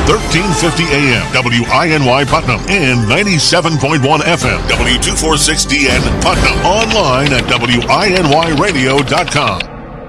1350 AM, WINY Putnam, and 97.1 FM, W246DN Putnam. Online at WINYradio.com.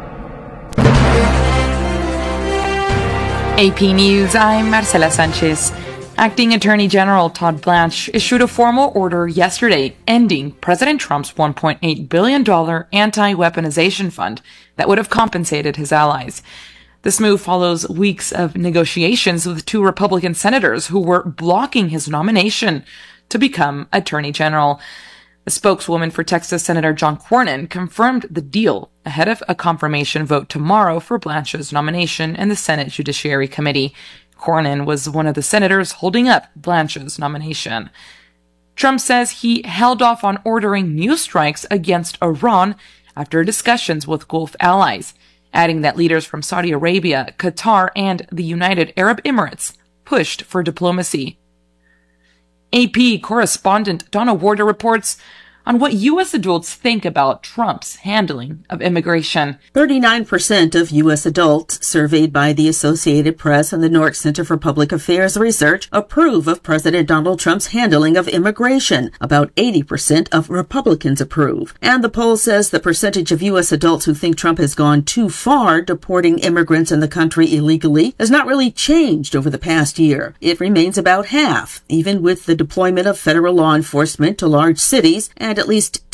AP News, I'm Marcela Sanchez. Acting Attorney General Todd Blanche issued a formal order yesterday ending President Trump's $1.8 billion anti-weaponization fund that would have compensated his allies. This move follows weeks of negotiations with two Republican senators who were blocking his nomination to become Attorney General. A spokeswoman for Texas Senator John Cornyn confirmed the deal ahead of a confirmation vote tomorrow for Blanche's nomination in the Senate Judiciary Committee. Cornyn was one of the senators holding up Blanche's nomination. Trump says he held off on ordering new strikes against Iran after discussions with Gulf allies, adding that leaders from Saudi Arabia, Qatar, and the United Arab Emirates pushed for diplomacy. AP correspondent Donna Warder reports on what U.S. adults think about Trump's handling of immigration. 39% of U.S. adults surveyed by the Associated Press and the Newark Center for Public Affairs Research approve of President Donald Trump's handling of immigration. About 80% of Republicans approve. And the poll says the percentage of U.S. adults who think Trump has gone too far deporting immigrants in the country illegally has not really changed over the past year. It remains about half, even with the deployment of federal law enforcement to large cities and at least